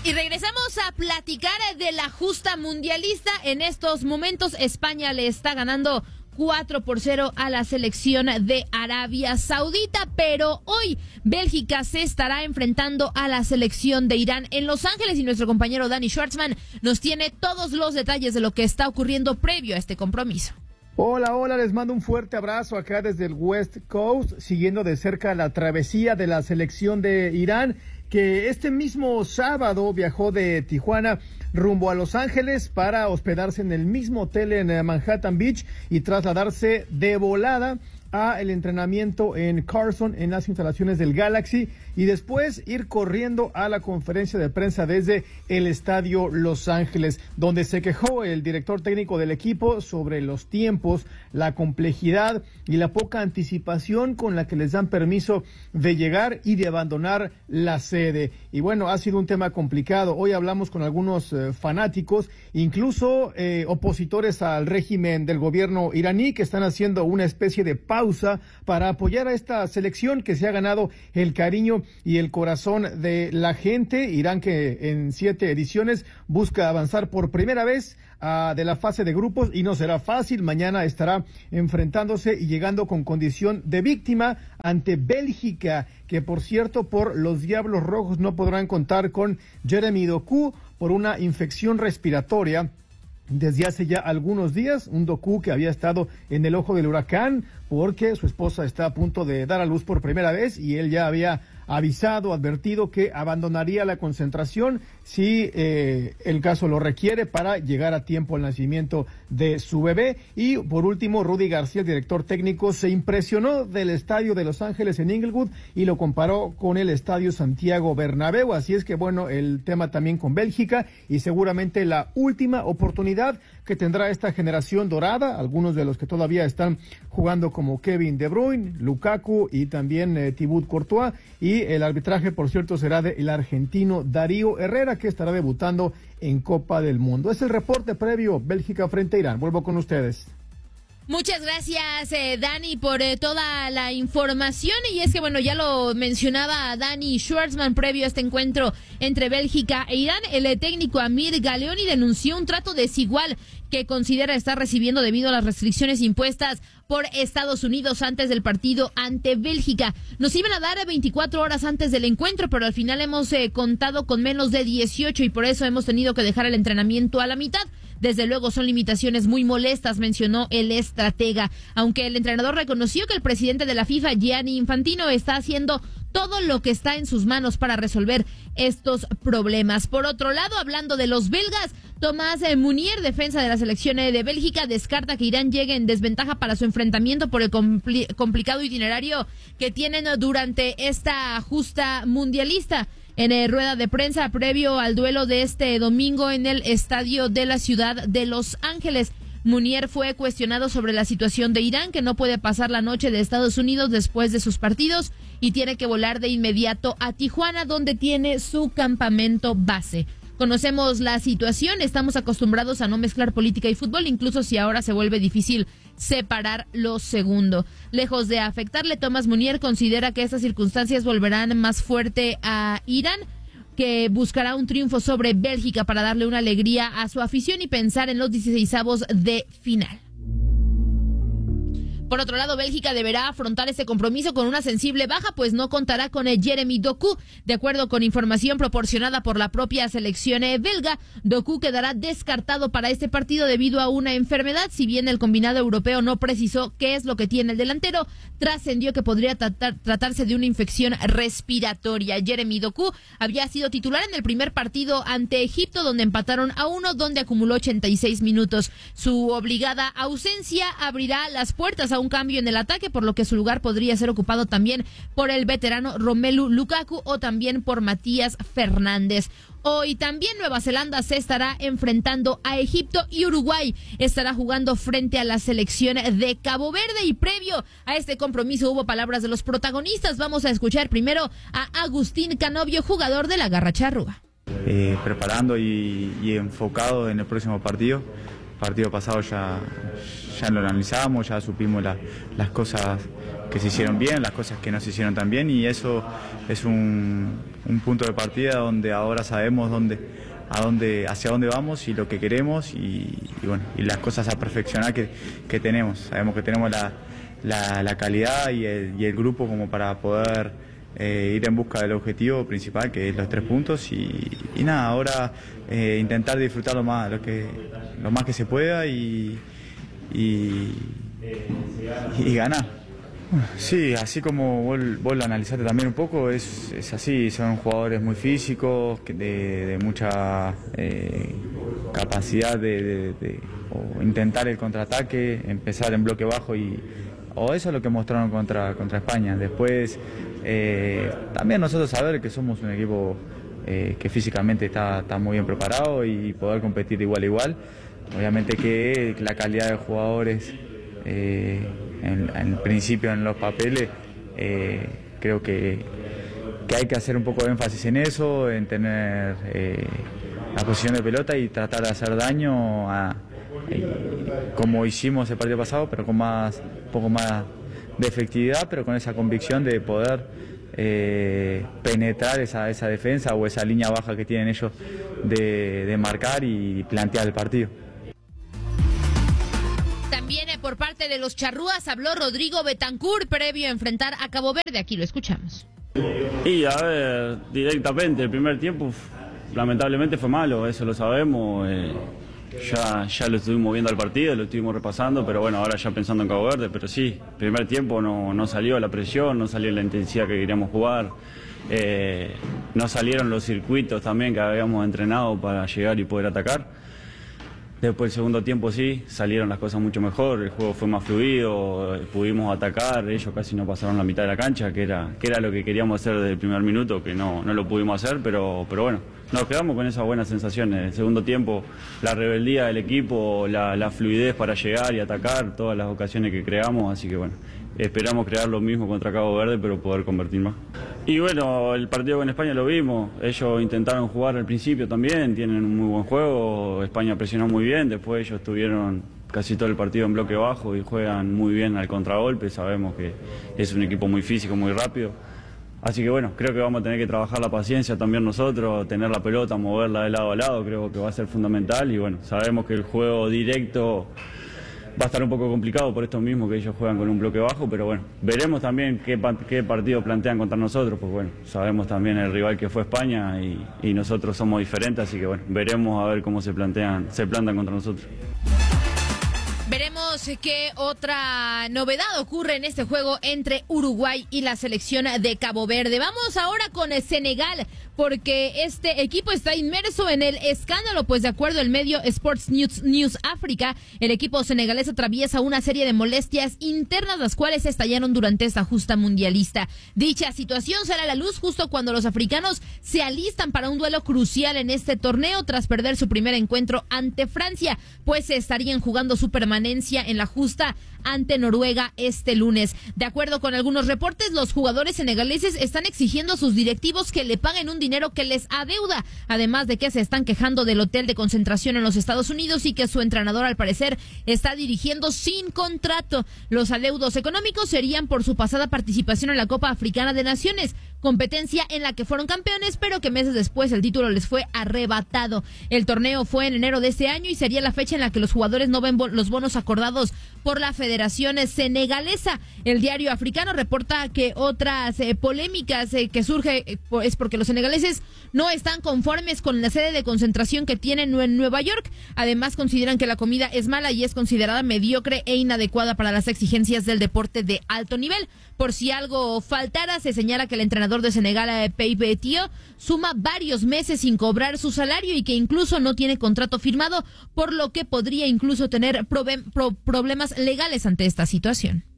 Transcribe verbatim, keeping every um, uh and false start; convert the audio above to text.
Y regresamos a platicar de la justa mundialista. En estos momentos España le está ganando cuatro por cero a la selección de Arabia Saudita, pero hoy Bélgica se estará enfrentando a la selección de Irán en Los Ángeles y nuestro compañero Dani Schwartzman nos tiene todos los detalles de lo que está ocurriendo previo a este compromiso. Hola, hola, les mando un fuerte abrazo acá desde el West Coast, siguiendo de cerca la travesía de la selección de Irán, que este mismo sábado viajó de Tijuana rumbo a Los Ángeles para hospedarse en el mismo hotel en Manhattan Beach y trasladarse de volada a el entrenamiento en Carson, en las instalaciones del Galaxy, y después ir corriendo a la conferencia de prensa desde el estadio Los Ángeles, donde se quejó el director técnico del equipo sobre los tiempos, la complejidad y la poca anticipación con la que les dan permiso de llegar y de abandonar la sede. Y bueno, ha sido un tema complicado. Hoy hablamos con algunos eh, fanáticos, incluso eh, opositores al régimen del gobierno iraní, que están haciendo una especie de pausa para apoyar a esta selección que se ha ganado el cariño y el corazón de la gente. Irán, que en siete ediciones busca avanzar por primera vez uh, de la fase de grupos, y no será fácil. Mañana estará enfrentándose y llegando con condición de víctima ante Bélgica, que por cierto por los Diablos Rojos no podrán contar con Jeremy Doku por una infección respiratoria desde hace ya algunos días. Un Doku que había estado en el ojo del huracán porque su esposa está a punto de dar a luz por primera vez y él ya había avisado, advertido que abandonaría la concentración si eh, el caso lo requiere para llegar a tiempo al nacimiento de su bebé. Y por último, Rudy García, el director técnico, se impresionó del estadio de Los Ángeles en Inglewood y lo comparó con el estadio Santiago Bernabéu. Así es que bueno, el tema también con Bélgica y seguramente la última oportunidad que tendrá esta generación dorada, algunos de los que todavía están jugando como Kevin De Bruyne, Lukaku y también eh, Thibaut Courtois. Y el arbitraje, por cierto, será del argentino Darío Herrera, que estará debutando en Copa del Mundo. Es el reporte previo, Bélgica frente a Irán. Vuelvo con ustedes. Muchas gracias, eh, Dani, por eh, toda la información. Y es que, bueno, ya lo mencionaba Dani Schwartzman previo a este encuentro entre Bélgica e Irán. El eh, técnico Amir Galeoni denunció un trato desigual que considera estar recibiendo debido a las restricciones impuestas por Estados Unidos antes del partido ante Bélgica. Nos iban a dar veinticuatro horas antes del encuentro, pero al final hemos eh, contado con menos de dieciocho y por eso hemos tenido que dejar el entrenamiento a la mitad. Desde luego son limitaciones muy molestas, mencionó el estratega, aunque el entrenador reconoció que el presidente de la FIFA, Gianni Infantino, está haciendo todo lo que está en sus manos para resolver estos problemas. Por otro lado, hablando de los belgas, Tomás Munier, defensa de la selección de Bélgica, descarta que Irán llegue en desventaja para su enfrentamiento por el compli- complicado itinerario que tienen durante esta justa mundialista. En eh, rueda de prensa previo al duelo de este domingo en el estadio de la ciudad de Los Ángeles, Munier fue cuestionado sobre la situación de Irán, que no puede pasar la noche de Estados Unidos después de sus partidos y tiene que volar de inmediato a Tijuana, donde tiene su campamento base. Conocemos la situación, estamos acostumbrados a no mezclar política y fútbol, incluso si ahora se vuelve difícil separar lo segundo. Lejos de afectarle, Tomás Munier considera que estas circunstancias volverán más fuerte a Irán, que buscará un triunfo sobre Bélgica para darle una alegría a su afición y pensar en los dieciseisavos de final. Por otro lado, Bélgica deberá afrontar este compromiso con una sensible baja, pues no contará con el Jeremy Doku. De acuerdo con información proporcionada por la propia selección belga, Doku quedará descartado para este partido debido a una enfermedad. Si bien el combinado europeo no precisó qué es lo que tiene el delantero, trascendió que podría tratar, tratarse de una infección respiratoria. Jeremy Doku había sido titular en el primer partido ante Egipto, donde empataron a uno, donde acumuló ochenta y seis minutos. Su obligada ausencia abrirá las puertas a un cambio en el ataque, por lo que su lugar podría ser ocupado también por el veterano Romelu Lukaku o también por Matías Fernández. Hoy también Nueva Zelanda se estará enfrentando a Egipto y Uruguay estará jugando frente a la selección de Cabo Verde. Y previo a este compromiso hubo palabras de los protagonistas. Vamos a escuchar primero a Agustín Canovio, jugador de la Garra Charrúa. Eh, preparando y, y enfocado en el próximo partido. Partido pasado ya, ya lo analizamos, ya supimos la, las cosas que se hicieron bien, las cosas que no se hicieron tan bien, y eso es un, un punto de partida donde ahora sabemos dónde, a dónde, hacia dónde vamos y lo que queremos y, y bueno, y las cosas a perfeccionar que, que tenemos. Sabemos que tenemos la, la, la calidad y el, y el grupo como para poder eh, ir en busca del objetivo principal, que es los tres puntos y, y nada, ahora eh, intentar disfrutar lo más, lo que, lo más que se pueda y, y, y ganar. Sí, así como vos, vos lo analizaste también un poco, es, es así, son jugadores muy físicos, de, de mucha eh, capacidad de, de, de o intentar el contraataque, empezar en bloque bajo, y o eso es lo que mostraron contra, contra España. Después, eh, también nosotros saber que somos un equipo eh, que físicamente está, está muy bien preparado y poder competir de igual a igual. Obviamente que la calidad de jugadores... Eh, en, en principio en los papeles eh, creo que, que hay que hacer un poco de énfasis en eso, en tener eh, la posición de pelota y tratar de hacer daño a, eh, como hicimos el partido pasado, pero con más un poco más de efectividad, pero con esa convicción de poder eh, penetrar esa, esa defensa o esa línea baja que tienen ellos de, de marcar y plantear el partido. También por parte de los charrúas habló Rodrigo Betancur previo a enfrentar a Cabo Verde. Aquí lo escuchamos. Y a ver, directamente, el primer tiempo lamentablemente fue malo, eso lo sabemos. Eh, ya, ya lo estuvimos viendo al partido, lo estuvimos repasando, pero bueno, ahora ya pensando en Cabo Verde. Pero sí, primer tiempo no, no salió la presión, no salió la intensidad que queríamos jugar. Eh, no salieron los circuitos también que habíamos entrenado para llegar y poder atacar. Después el segundo tiempo sí, salieron las cosas mucho mejor, el juego fue más fluido, pudimos atacar, ellos casi no pasaron la mitad de la cancha, que era, que era lo que queríamos hacer desde el primer minuto, que no, no lo pudimos hacer, pero, pero bueno, nos quedamos con esas buenas sensaciones. El segundo tiempo, la rebeldía del equipo, la, la fluidez para llegar y atacar, todas las ocasiones que creamos, así que bueno, esperamos crear lo mismo contra Cabo Verde, pero poder convertir más. Y bueno, el partido con España lo vimos, ellos intentaron jugar al principio también, tienen un muy buen juego, España presionó muy bien, después ellos tuvieron casi todo el partido en bloque bajo y juegan muy bien al contragolpe, sabemos que es un equipo muy físico, muy rápido. Así que bueno, creo que vamos a tener que trabajar la paciencia también nosotros, tener la pelota, moverla de lado a lado, creo que va a ser fundamental y bueno, sabemos que el juego directo va a estar un poco complicado por esto mismo que ellos juegan con un bloque bajo, pero bueno, veremos también qué, qué partido plantean contra nosotros, porque bueno, sabemos también el rival que fue España y, y nosotros somos diferentes, así que bueno, veremos a ver cómo se plantean, se plantan contra nosotros. Veremos qué otra novedad ocurre en este juego entre Uruguay y la selección de Cabo Verde. Vamos ahora con el Senegal, porque este equipo está inmerso en el escándalo, pues de acuerdo al medio Sports News, News Africa, el equipo senegalés atraviesa una serie de molestias internas, las cuales estallaron durante esta justa mundialista. Dicha situación sale a la luz justo cuando los africanos se alistan para un duelo crucial en este torneo, tras perder su primer encuentro ante Francia, pues se estarían jugando su permanencia en la justa ante Noruega este lunes. De acuerdo con algunos reportes, los jugadores senegaleses están exigiendo a sus directivos que le paguen un dinero que les adeuda, además de que se están quejando del hotel de concentración en los Estados Unidos y que su entrenador al parecer está dirigiendo sin contrato. Los adeudos económicos serían por su pasada participación en la Copa Africana de Naciones, competencia en la que fueron campeones, pero que meses después el título les fue arrebatado. El torneo fue en enero de este año y sería la fecha en la que los jugadores no ven bo- los bonos acordados por la Federación Senegalesa. El diario africano reporta que otras eh, polémicas eh, que surge eh, es porque los senegaleses no están conformes con la sede de concentración que tienen en Nueva York. Además, consideran que la comida es mala y es considerada mediocre e inadecuada para las exigencias del deporte de alto nivel. Por si algo faltara, se señala que el entrenador de Senegal, Pape Thiaw, suma varios meses sin cobrar su salario y que incluso no tiene contrato firmado, por lo que podría incluso tener probe- pro- problemas legales ante esta situación.